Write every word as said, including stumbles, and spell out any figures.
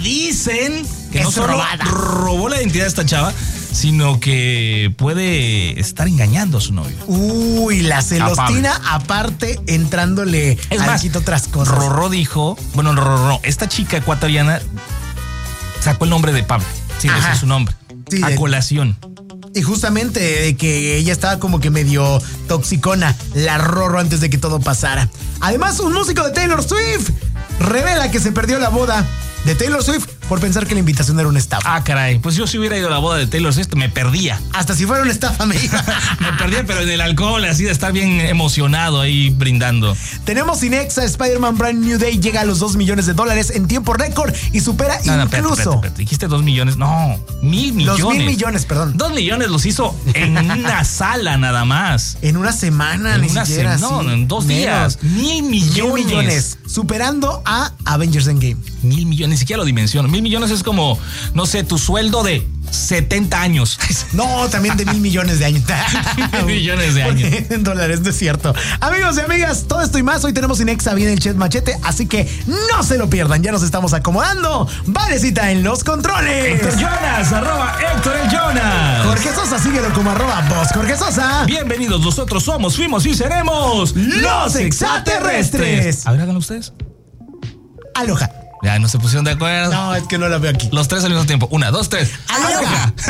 dicen que es no solo robada. robó la identidad de esta chava, sino que puede estar engañando a su novio. Uy, la celostina, aparte, entrándole Es al más, quito otras cosas. Rorró dijo, bueno, Rorró, no, esta chica ecuatoriana sacó el nombre de Pablo, sin Ajá. decir su nombre, Sí, a de- colación. Y justamente de que ella estaba como que medio toxicona, la Rorro, antes de que todo pasara. Además, un músico de Taylor Swift revela que se perdió la boda de Taylor Swift por pensar que la invitación era una estafa. Ah, caray, pues yo si hubiera ido a la boda de Taylor Swift me perdía. Hasta si fuera una estafa, me iba. Me perdía, pero en el alcohol, así de estar bien emocionado ahí brindando. Tenemos Inexa, Spider-Man Brand New Day llega a los dos millones de dólares en tiempo récord y supera No, no, espérate, incluso espérate, espérate. Dijiste dos millones. No, mil millones. los mil millones, perdón. Dos millones los hizo en una sala nada más. En una semana, En ni una siquiera. se- no, sí. en dos Menos. días. Mil millones. Mil millones. Superando a Avengers Endgame. Mil millones, ni siquiera lo dimensiono. Mil millones es como, no sé, tu sueldo de setenta años. No, también de mil millones de años. Mil millones de años. Porque en dólares, no es cierto. Amigos y amigas, todo esto y más. Hoy tenemos Inexa bien el Chet Machete, así que no se lo pierdan. Ya nos estamos acomodando. Valecita en los controles. Héctor Jonas, arroba Héctor el Jonas. Jorge Sosa, síguelo como arroba vos, Jorge Sosa. Bienvenidos, nosotros somos, fuimos y seremos Los extraterrestres. A ver, háganlo ustedes. Aloha. Ya no se pusieron de acuerdo. No, es que no la veo aquí. Los tres al mismo tiempo. Una, dos, tres. Aloha.